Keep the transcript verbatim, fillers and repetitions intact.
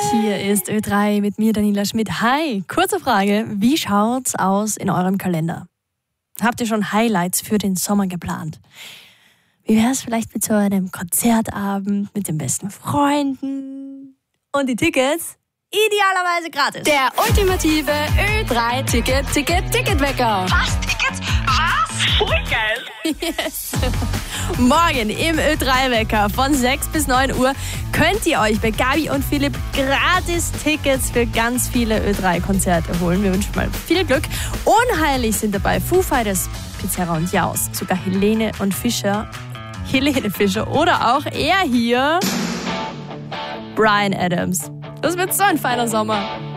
Hier ist Ö drei mit mir, Daniela Schmidt. Hi, kurze Frage. Wie schaut's aus in eurem Kalender? Habt ihr schon Highlights für den Sommer geplant? Wie wäre es vielleicht mit so einem Konzertabend mit den besten Freunden? Und die Tickets? Idealerweise gratis. Der ultimative Ö drei Ticket, Ticket, Ticketwecker. Was? Tickets? Was? Voll geil. Yes. Morgen im Ö drei Wecker von sechs bis neun Uhr könnt ihr euch bei Gabi und Philipp gratis Tickets für ganz viele Ö drei Konzerte holen. Wir wünschen mal viel Glück. Unheilig sind dabei Foo Fighters, Pizarra und Jaus, sogar Helene und Fischer, Helene Fischer oder auch er hier, Bryan Adams. Das wird so ein feiner Sommer.